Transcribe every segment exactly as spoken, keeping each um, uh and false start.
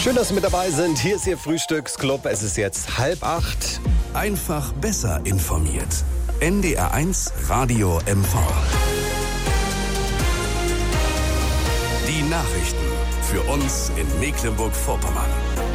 Schön, dass Sie mit dabei sind. Hier ist Ihr Frühstücksclub. Es ist jetzt halb acht. Einfach besser informiert. N D R eins Radio M V. Die Nachrichten für uns in Mecklenburg-Vorpommern.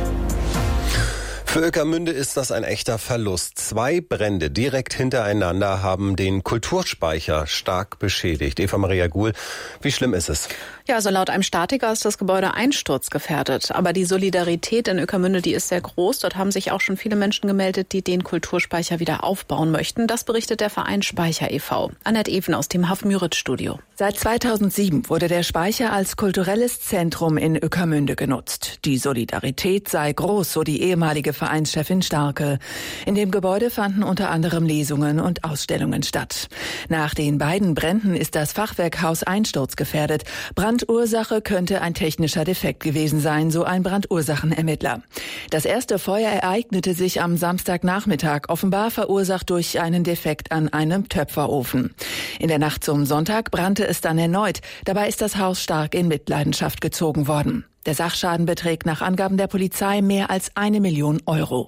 Für Ueckermünde ist das ein echter Verlust. Zwei Brände direkt hintereinander haben den Kulturspeicher stark beschädigt. Eva Maria Guhl, wie schlimm ist es? Ja, also laut einem Statiker ist das Gebäude einsturzgefährdet. Aber die Solidarität in Ueckermünde, die ist sehr groß. Dort haben sich auch schon viele Menschen gemeldet, die den Kulturspeicher wieder aufbauen möchten. Das berichtet der Verein Speicher e V Annette Even aus dem Haff-Müritz-Studio. Seit zweitausendsieben wurde der Speicher als kulturelles Zentrum in Ueckermünde genutzt. Die Solidarität sei groß, so die ehemalige Vereinschefin Starke. In dem Gebäude fanden unter anderem Lesungen und Ausstellungen statt. Nach den beiden Bränden ist das Fachwerkhaus einsturzgefährdet. Brandursache könnte ein technischer Defekt gewesen sein, so ein Brandursachenermittler. Das erste Feuer ereignete sich am Samstagnachmittag, offenbar verursacht durch einen Defekt an einem Töpferofen. In der Nacht zum Sonntag brannte es dann erneut. Dabei ist das Haus stark in Mitleidenschaft gezogen worden. Der Sachschaden beträgt nach Angaben der Polizei mehr als eine Million Euro.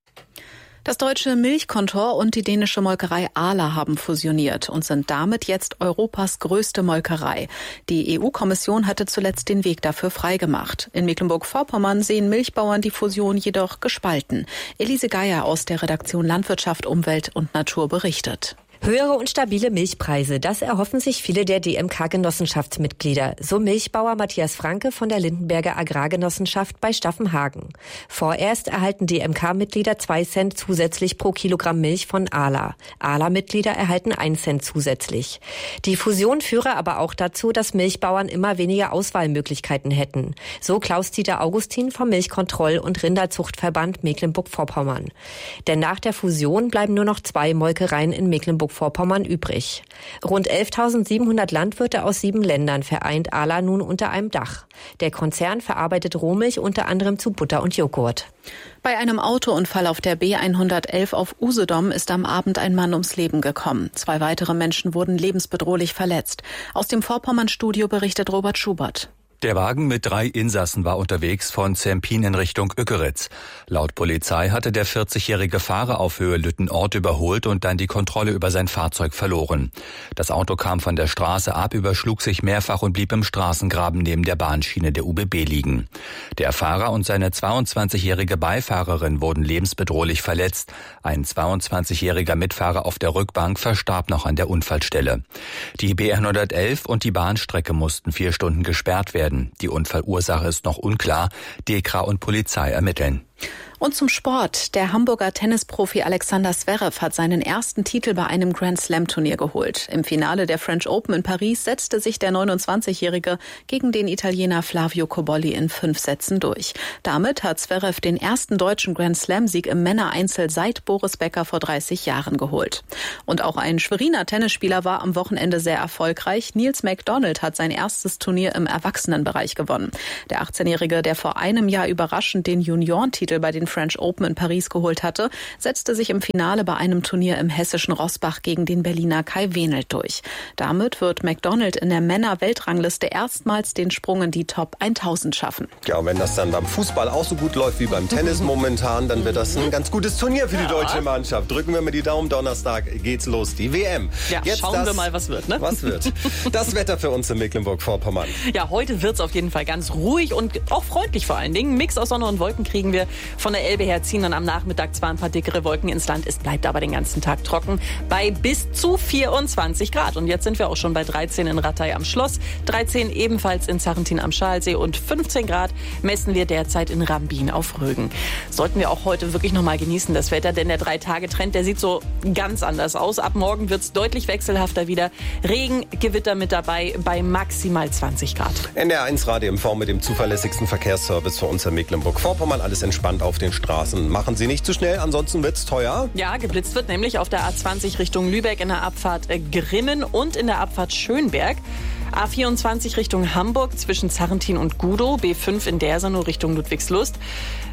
Das deutsche Milchkontor und die dänische Molkerei Arla haben fusioniert und sind damit jetzt Europas größte Molkerei. Die E U-Kommission hatte zuletzt den Weg dafür freigemacht. In Mecklenburg-Vorpommern sehen Milchbauern die Fusion jedoch gespalten. Elise Geier aus der Redaktion Landwirtschaft, Umwelt und Natur berichtet. Höhere und stabile Milchpreise, das erhoffen sich viele der D M K-Genossenschaftsmitglieder. So Milchbauer Matthias Franke von der Lindenberger Agrargenossenschaft bei Staffenhagen. Vorerst erhalten D M K-Mitglieder zwei Cent zusätzlich pro Kilogramm Milch von Arla. Arla-Mitglieder erhalten ein Cent zusätzlich. Die Fusion führe aber auch dazu, dass Milchbauern immer weniger Auswahlmöglichkeiten hätten. So Klaus-Dieter Augustin vom Milchkontroll- und Rinderzuchtverband Mecklenburg-Vorpommern. Denn nach der Fusion bleiben nur noch zwei Molkereien in Mecklenburg Vorpommern übrig. Rund elftausendsiebenhundert Landwirte aus sieben Ländern vereint Arla nun unter einem Dach. Der Konzern verarbeitet Rohmilch unter anderem zu Butter und Joghurt. Bei einem Autounfall auf der B hundertelf auf Usedom ist am Abend ein Mann ums Leben gekommen. Zwei weitere Menschen wurden lebensbedrohlich verletzt. Aus dem Vorpommern-Studio berichtet Robert Schubert. Der Wagen mit drei Insassen war unterwegs von Zempin in Richtung Ueckeritz. Laut Polizei hatte der vierzigjährige Fahrer auf Höhe Lüttenort überholt und dann die Kontrolle über sein Fahrzeug verloren. Das Auto kam von der Straße ab, überschlug sich mehrfach und blieb im Straßengraben neben der Bahnschiene der U B B liegen. Der Fahrer und seine zweiundzwanzigjährige Beifahrerin wurden lebensbedrohlich verletzt. Ein zweiundzwanzigjähriger Mitfahrer auf der Rückbank verstarb noch an der Unfallstelle. Die B hundertelf und die Bahnstrecke mussten vier Stunden gesperrt werden. Die Unfallursache ist noch unklar. D E K R A und Polizei ermitteln. Und zum Sport. Der Hamburger Tennisprofi Alexander Zverev hat seinen ersten Titel bei einem Grand-Slam-Turnier geholt. Im Finale der French Open in Paris setzte sich der neunundzwanzigjährige gegen den Italiener Flavio Cobolli in fünf Sätzen durch. Damit hat Zverev den ersten deutschen Grand-Slam-Sieg im Männereinzel seit Boris Becker vor dreißig Jahren geholt. Und auch ein Schweriner Tennisspieler war am Wochenende sehr erfolgreich. Niels McDonald hat sein erstes Turnier im Erwachsenenbereich gewonnen. Der achtzehnjährige, der vor einem Jahr überraschend den Juniorentitel bei den French Open in Paris geholt hatte, setzte sich im Finale bei einem Turnier im hessischen Rossbach gegen den Berliner Kai Wenelt durch. Damit wird McDonald in der Männer-Weltrangliste erstmals den Sprung in die Top tausend schaffen. Ja, und wenn das dann beim Fußball auch so gut läuft wie beim Tennis momentan, dann wird das ein ganz gutes Turnier für die ja. deutsche Mannschaft. Drücken wir mal die Daumen, Donnerstag geht's los, die W M. Ja, Jetzt schauen das, wir mal, was wird. Ne? Was wird. Das Wetter für uns in Mecklenburg-Vorpommern. Ja, heute wird's auf jeden Fall ganz ruhig und auch freundlich vor allen Dingen. Mix aus Sonne und Wolken kriegen wir. Von der Elbe her ziehen dann am Nachmittag zwar ein paar dickere Wolken ins Land. Es bleibt aber den ganzen Tag trocken bei bis zu vierundzwanzig Grad. Und jetzt sind wir auch schon bei dreizehn in Rattay am Schloss, dreizehn ebenfalls in Sarrentin am Schalsee und fünfzehn Grad messen wir derzeit in Rambin auf Rügen. Sollten wir auch heute wirklich noch mal genießen, das Wetter, denn der Drei-Tage-Trend, der sieht so ganz anders aus. Ab morgen wird es deutlich wechselhafter wieder. Regen, Gewitter mit dabei bei maximal zwanzig Grad. N D R eins Radio M V mit dem zuverlässigsten Verkehrsservice für uns in Mecklenburg-Vorpommern. Alles entspannt auf den Straßen. Machen Sie nicht zu schnell, ansonsten wird's teuer. Ja, geblitzt wird nämlich auf der A zwanzig Richtung Lübeck in der Abfahrt Grimmen und in der Abfahrt Schönberg. A vierundzwanzig Richtung Hamburg zwischen Sarrentin und Gudow, B fünf in Dersanow Richtung Ludwigslust.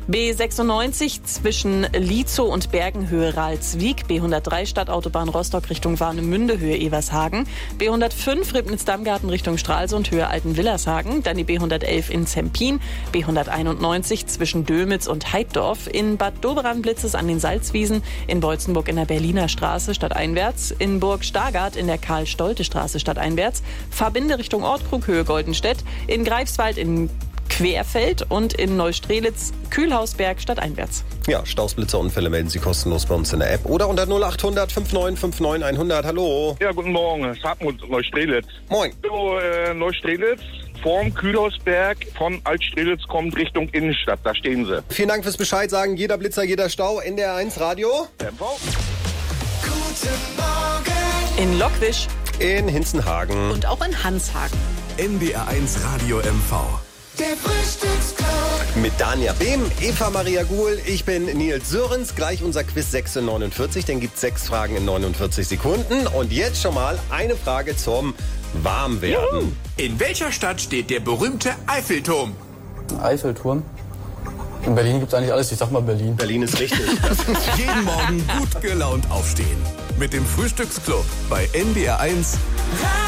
B sechsundneunzig zwischen Lietzow und Bergen Höhe Ralswiek. B hundertdrei Stadtautobahn Rostock Richtung Warnemünde Höhe Evershagen. B hundertfünf Ribnitz-Dammgarten Richtung Stralsund Höhe Altenwillershagen. Dann die B hundertelf in Zempin. B hunderteinundneunzig zwischen Dömitz und Heiddorf. In Bad Doberan blitzt es an den Salzwiesen. In Beutzenburg in der Berliner Straße stadteinwärts. In Burg Stargard in der Karl-Stolte-Straße stadteinwärts. Verbinde Richtung Ortkrug Höhe Goldenstedt. In Greifswald in Querfeld und in Neustrelitz Kühlhausberg stadteinwärts. Ja, Stausblitzerunfälle melden Sie kostenlos bei uns in der App oder unter null achthundert fünfundneunzig neunundfünfzig hundert. Hallo. Ja, guten Morgen. Hartmut, Neustrelitz. Moin. So, äh, Neustrelitz, vorm Kühlhausberg, von Altstrelitz kommt Richtung Innenstadt. Da stehen sie. Vielen Dank fürs Bescheid sagen. Jeder Blitzer, jeder Stau. N D R eins Radio. M V. Guten Morgen. In Lockwisch. In Hinzenhagen. Und auch in Hanshagen. N D R eins Radio M V. Der Frühstücksclub. Mit Dania Behm, Eva Maria Guhl, ich bin Nils Sörens. Gleich unser Quiz sechs in neunundvierzig, dann gibt es sechs Fragen in neunundvierzig Sekunden. Und jetzt schon mal eine Frage zum Warmwerden. In welcher Stadt steht der berühmte Eiffelturm? Eiffelturm? In Berlin gibt es eigentlich alles. Ich sag mal Berlin. Berlin ist richtig. Jeden Morgen gut gelaunt aufstehen. Mit dem Frühstücksclub bei N D R eins.